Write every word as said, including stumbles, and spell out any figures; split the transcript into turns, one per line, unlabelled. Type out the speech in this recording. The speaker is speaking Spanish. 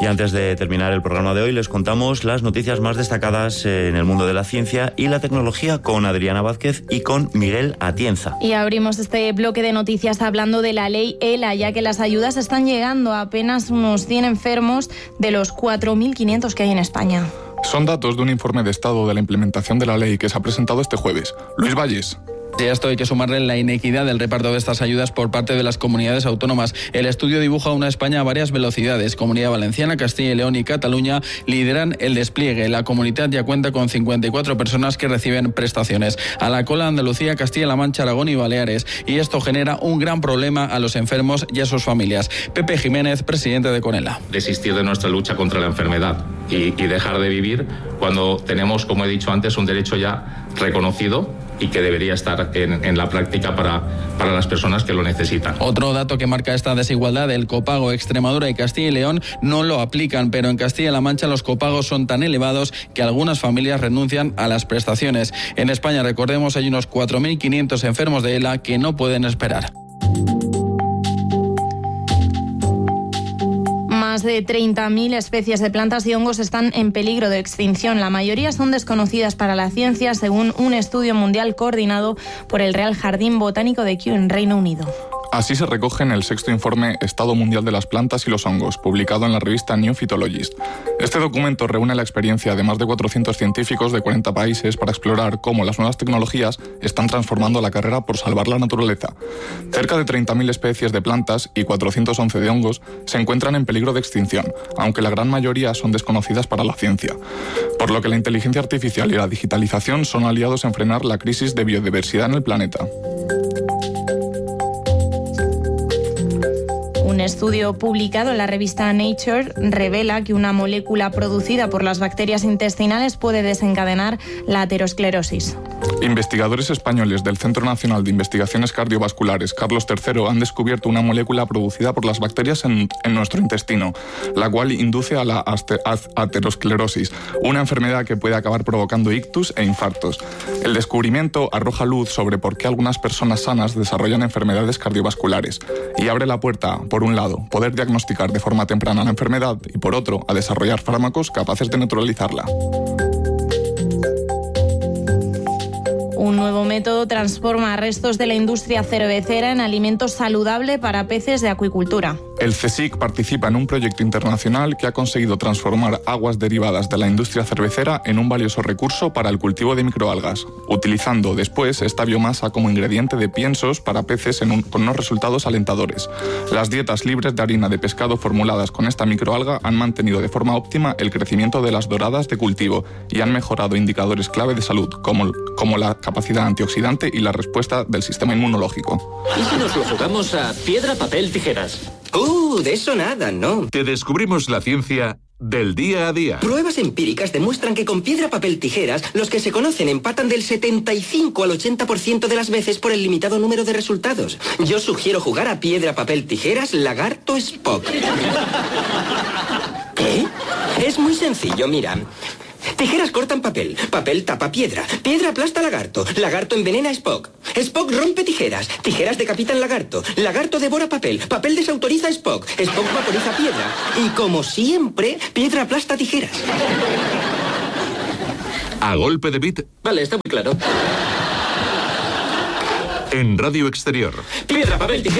antes de terminar el programa de hoy, les contamos las noticias más destacadas en el mundo de la ciencia y la tecnología con Adriana Vázquez y con Miguel Atienza.
Y abrimos este bloque de noticias hablando de la ley ELA, ya que las ayudas están llegando a apenas unos cien enfermos de los cuatro mil quinientos que hay en España.
Son datos de un informe de estado de la implementación de la ley que se ha presentado este jueves. Luis Valles.
Y a esto hay que sumarle la inequidad del reparto de estas ayudas por parte de las comunidades autónomas. El estudio dibuja una España a varias velocidades. Comunidad Valenciana, Castilla y León y Cataluña lideran el despliegue. La comunidad ya cuenta con cincuenta y cuatro personas que reciben prestaciones. A la cola Andalucía, Castilla-La Mancha, Aragón y Baleares. Y esto genera un gran problema a los enfermos y a sus familias. Pepe Jiménez, presidente de Conela.
Desistir de nuestra lucha contra la enfermedad y, y dejar de vivir cuando tenemos, como he dicho antes, un derecho ya reconocido y que debería estar en, en la práctica para, para las personas que lo necesitan.
Otro dato que marca esta desigualdad, el copago. Extremadura y Castilla y León no lo aplican, pero en Castilla-La Mancha los copagos son tan elevados que algunas familias renuncian a las prestaciones. En España, recordemos, hay unos cuatro mil quinientos enfermos de ELA que no pueden esperar.
Más de treinta mil especies de plantas y hongos están en peligro de extinción. La mayoría son desconocidas para la ciencia, según un estudio mundial coordinado por el Real Jardín Botánico de Kew, en Reino Unido.
Así se recoge en el sexto informe Estado Mundial de las Plantas y los Hongos, publicado en la revista New Phytologist. Este documento reúne la experiencia de más de cuatrocientos científicos de cuarenta países para explorar cómo las nuevas tecnologías están transformando la carrera por salvar la naturaleza. Cerca de treinta mil especies de plantas y cuatrocientos once de hongos se encuentran en peligro de extinción, aunque la gran mayoría son desconocidas para la ciencia. Por lo que la inteligencia artificial y la digitalización son aliados en frenar la crisis de biodiversidad en el planeta.
Un estudio publicado en la revista Nature revela que una molécula producida por las bacterias intestinales puede desencadenar la aterosclerosis.
Investigadores españoles del Centro Nacional de Investigaciones Cardiovasculares Carlos tercero han descubierto una molécula producida por las bacterias en, en nuestro intestino, la cual induce a la aterosclerosis, una enfermedad que puede acabar provocando ictus e infartos. El descubrimiento arroja luz sobre por qué algunas personas sanas desarrollan enfermedades cardiovasculares y abre la puerta, por un lado, poder diagnosticar de forma temprana la enfermedad y, por otro, a desarrollar fármacos capaces de neutralizarla.
Un nuevo método transforma restos de la industria cervecera en alimento saludable para peces de acuicultura.
El CSIC participa en un proyecto internacional que ha conseguido transformar aguas derivadas de la industria cervecera en un valioso recurso para el cultivo de microalgas, utilizando después esta biomasa como ingrediente de piensos para peces en un, con unos resultados alentadores. Las dietas libres de harina de pescado formuladas con esta microalga han mantenido de forma óptima el crecimiento de las doradas de cultivo y han mejorado indicadores clave de salud, como, como la capacidad antioxidante y la respuesta del sistema inmunológico.
¿Y si nos lo jugamos a piedra, papel, tijeras?
¡Uh! De eso nada, ¿no?
Te descubrimos la ciencia del día a día.
Pruebas empíricas demuestran que con piedra, papel, tijeras, los que se conocen empatan del setenta y cinco al ochenta por ciento de las veces por el limitado número de resultados. Yo sugiero jugar a piedra, papel, tijeras, lagarto, Spock. ¿Qué? Es muy sencillo, mira. Tijeras cortan papel, papel tapa piedra, piedra aplasta lagarto, lagarto envenena a Spock, Spock rompe tijeras, tijeras decapitan lagarto, lagarto devora papel, papel desautoriza a Spock, Spock vaporiza piedra y, como siempre, piedra aplasta tijeras.
A golpe de bit.
Vale, está muy claro.
En Radio Exterior.
Piedra, papel, tijeras.